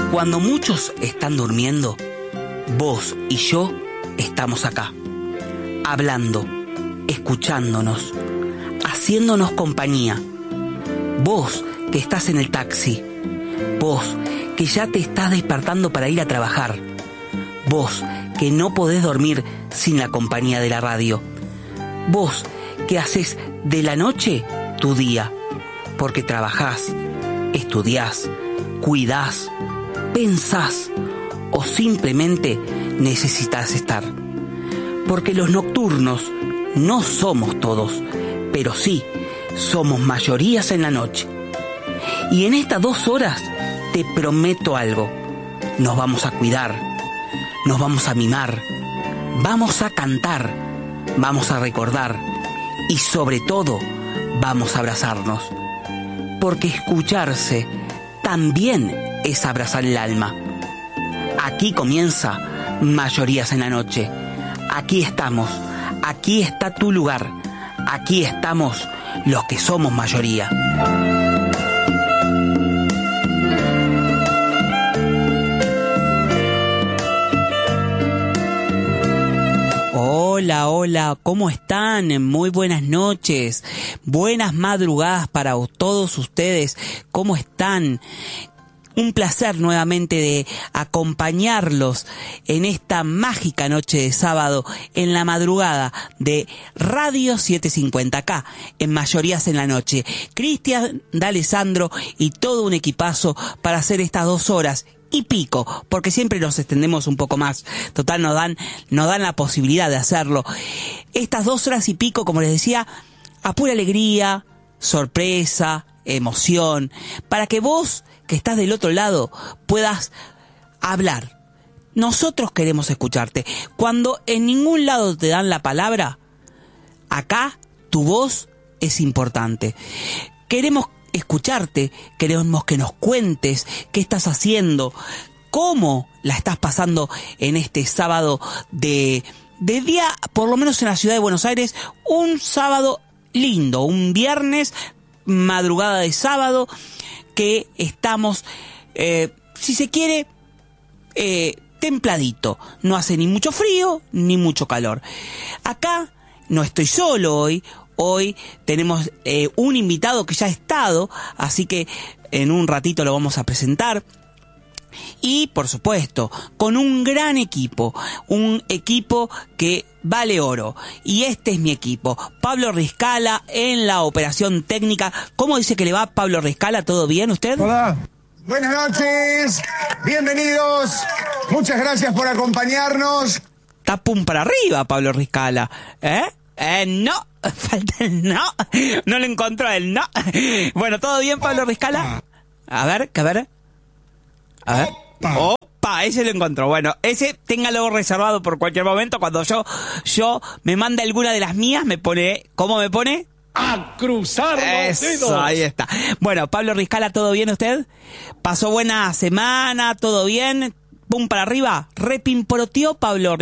Cuando muchos están durmiendo, vos y yo estamos acá, hablando, escuchándonos, haciéndonos compañía. Vos que estás en el taxi, vos que ya te estás despertando para ir a trabajar, vos que no podés dormir sin la compañía de la radio, vos que haces de la noche tu día, porque trabajás, estudiás, cuidás, pensás o simplemente necesitas estar. Porque los nocturnos no somos todos, pero sí somos mayorías en la noche. Y en estas 2 horas te prometo algo: nos vamos a cuidar, nos vamos a mimar, vamos a cantar, vamos a recordar y sobre todo vamos a abrazarnos. Porque escucharse también es abrazar el alma. Aquí comienza Mayorías en la Noche. Aquí estamos, aquí está tu lugar, aquí estamos los que somos mayoría. Hola, hola, ¿cómo están? Muy buenas noches, buenas madrugadas para todos ustedes, ¿cómo están? Un placer nuevamente de acompañarlos en esta mágica noche de sábado en la madrugada de Radio 750 acá, en Mayorías en la Noche. Cristian, D'Alessandro y todo un equipazo para hacer estas 2 horas y pico, porque siempre nos extendemos un poco más. Total, nos dan la posibilidad de hacerlo. Estas 2 horas y pico, como les decía, a pura alegría, sorpresa, emoción, para que vos que estás del otro lado puedas hablar. Nosotros queremos escucharte. Cuando en ningún lado te dan la palabra, acá tu voz es importante. Queremos escucharte, queremos que nos cuentes qué estás haciendo, cómo la estás pasando en este sábado de día, por lo menos en la ciudad de Buenos Aires, un sábado lindo, un viernes, madrugada de sábado, que estamos, si se quiere, templadito. No hace ni mucho frío ni mucho calor. Acá no estoy solo hoy. Hoy tenemos un invitado que ya ha estado, así que en un ratito lo vamos a presentar. Y, por supuesto, con un gran equipo, un equipo que vale oro. Y este es mi equipo. Pablo Riscala en la operación técnica. ¿Cómo dice que le va, Pablo Riscala? ¿Todo bien usted? Hola. Buenas noches. Bienvenidos. Muchas gracias por acompañarnos. Está pum para arriba, Pablo Riscala. No. Falta el no. No lo encontró el no. Bueno, ¿todo bien, Pablo Riscala? A ver. Opa, ese lo encontró. Bueno, ese téngalo reservado por cualquier momento. Cuando yo me manda alguna de las mías, me pone... ¿Cómo me pone? A cruzar los dedos. Ahí está. Bueno, Pablo Riscala, ¿todo bien usted? ¿Pasó buena semana? ¿Todo bien? ¿Pum para arriba? ¿Repimporoteó Pablo